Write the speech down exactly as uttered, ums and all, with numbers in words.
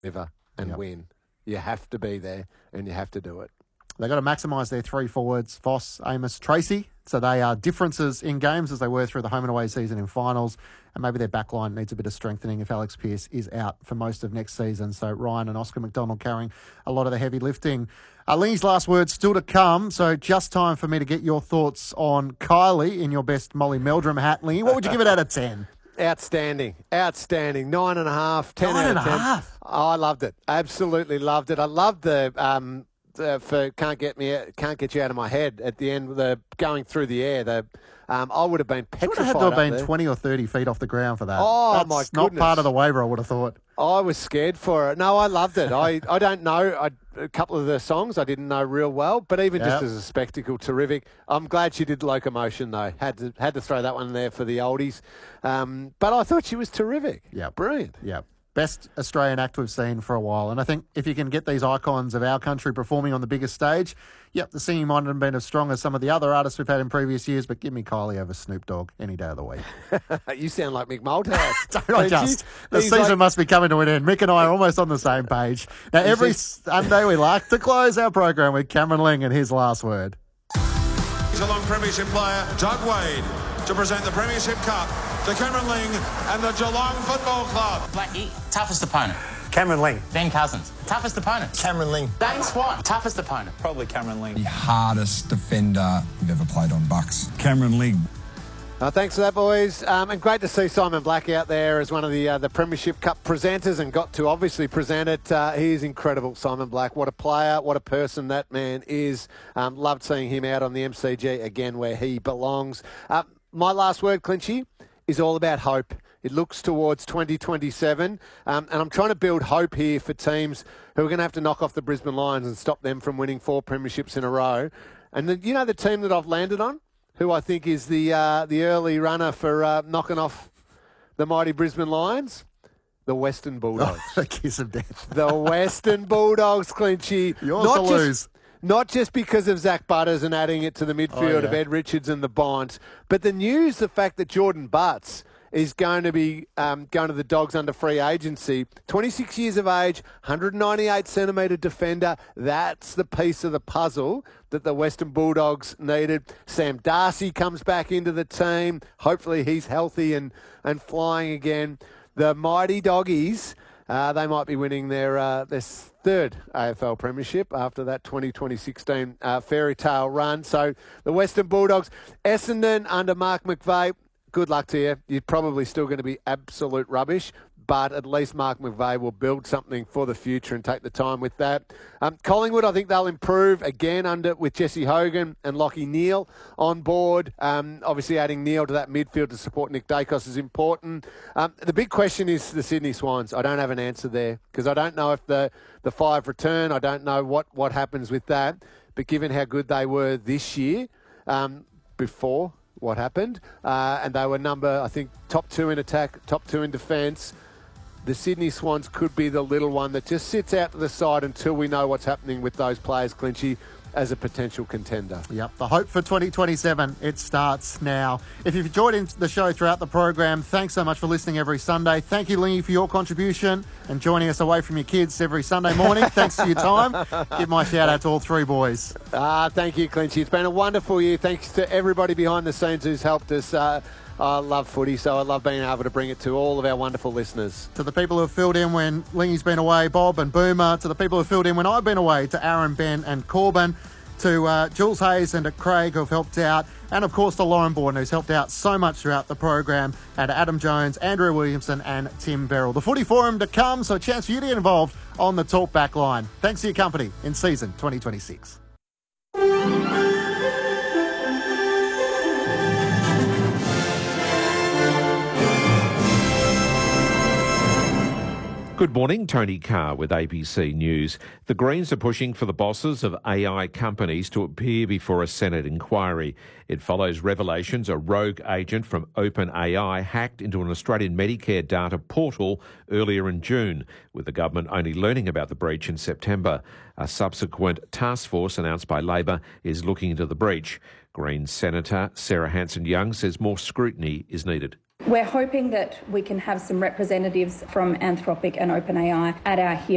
deliver and Yep. win. You have to be there and you have to do it. They've got to maximise their three forwards, Voss, Amos, Tracy. So they are differences in games as they were through the home and away season in finals. And maybe their back line needs a bit of strengthening if Alex Pearce is out for most of next season. So Ryan and Oscar McDonald carrying a lot of the heavy lifting. Uh, Lingy's last words still to come. So just time for me to get your thoughts on Kylie in your best Molly Meldrum hat. Lingy, what would you give it out of ten? Outstanding. Outstanding. Nine and a half, ten Nine out and of a ten. half? Oh, I loved it. Absolutely loved it. I loved the... Um, the for can't get me can't get you out of my head at the end, the going through the air. The um, I would have been You would petrified. have had to have up been there. twenty or thirty feet off the ground for that. Oh, That's my not goodness. part of the waiver, I would have thought. I was scared for it. No, I loved it. I, I don't know. I, a couple of the songs I didn't know real well, but even Yep. just as a spectacle, terrific. I'm glad she did Locomotion, though. Had to had to throw that one there for the oldies. Um, but I thought she was terrific. Yeah. Brilliant. Yeah. Best Australian act we've seen for a while. And I think if you can get these icons of our country performing on the biggest stage, yep, the singing might not have been as strong as some of the other artists we've had in previous years, but give me Kylie over Snoop Dogg any day of the week. You sound like Mick Malthouse. Don't I just? The season like, must be coming to an end. Mick and I are almost on the same page. Now, every Sunday we like to close our program with Cameron Ling and his last word. Geelong Premiership player Doug Wade to present the Premiership Cup to Cameron Ling and the Geelong Football Club. Blackie, toughest opponent. Cameron Ling. Ben Cousins, toughest opponent. Cameron Ling. Dane Swan, toughest opponent. Probably Cameron Ling. The hardest defender you've ever played on Bucks. Cameron Ling. Uh, thanks for that, boys. Um, and great to see Simon Black out there as one of the uh, the Premiership Cup presenters and got to obviously present it. Uh, he is incredible, Simon Black. What a player, what a person that man is. Um, loved seeing him out on the M C G, again, where he belongs. Uh, my last word, Clinchy, is all about hope. It looks towards twenty twenty-seven, um, and I'm trying to build hope here for teams who are going to have to knock off the Brisbane Lions and stop them from winning four premierships in a row. And the, you know the team that I've landed on, who I think is the uh, the early runner for uh, knocking off the mighty Brisbane Lions? The Western Bulldogs. The kiss of death. The Western Bulldogs, Clinchy. Yours Not to just- lose. Not just because of Zach Butters and adding it to the midfield Oh, yeah. of Ed Richards and the Bonds, but the news, the fact that Jordan Butts is going to be um, going to the Dogs under free agency. twenty-six years of age, one hundred ninety-eight centimetre defender. That's the piece of the puzzle that the Western Bulldogs needed. Sam Darcy comes back into the team. Hopefully he's healthy and, and flying again. The mighty Doggies, uh, they might be winning their uh, their third A F L premiership after that twenty twenty sixteen uh, fairy tale run. So the Western Bulldogs, Essendon under Mark McVeigh, good luck to you. You're probably still going to be absolute rubbish, but at least Mark McVeigh will build something for the future and take the time with that. Um, Collingwood, I think they'll improve again under with Jesse Hogan and Lachie Neale on board. Um, obviously, adding Neale to that midfield to support Nick Dacos is important. Um, the big question is the Sydney Swans. I don't have an answer there because I don't know if the, the five return. I don't know what, what happens with that. But given how good they were this year, um, before what happened, uh, and they were number, I think, top two in attack, top two in defence. The Sydney Swans could be the little one that just sits out to the side until we know what's happening with those players, Clinchy, as a potential contender. Yep, the hope for twenty twenty-seven, it starts now. If you've enjoyed the show throughout the program, thanks so much for listening every Sunday. Thank you, Lingy, for your contribution and joining us away from your kids every Sunday morning. Thanks for your time. Give my shout out to all three boys. Ah, thank you, Clinchy. It's been a wonderful year. Thanks to everybody behind the scenes who's helped us. Uh, I love footy, so I love being able to bring it to all of our wonderful listeners. To the people who have filled in when Lingy's been away, Bob and Boomer. To the people who have filled in when I've been away, to Aaron, Ben and Corbin. To uh, Jules Hayes and to Craig, who have helped out. And, of course, to Lauren Borden, who's helped out so much throughout the program. And to Adam Jones, Andrew Williamson and Tim Verrill. The footy forum to come, so a chance for you to get involved on the Talk Back line. Thanks for your company in season twenty twenty-six. Good morning, Tony Carr with A B C News. The Greens are pushing for the bosses of A I companies to appear before a Senate inquiry. It follows revelations a rogue agent from OpenAI hacked into an Australian Medicare data portal earlier in June, with the government only learning about the breach in September. A subsequent task force announced by Labor is looking into the breach. Greens Senator Sarah Hanson-Young says more scrutiny is needed. We're hoping that we can have some representatives from Anthropic and OpenAI at our hearing.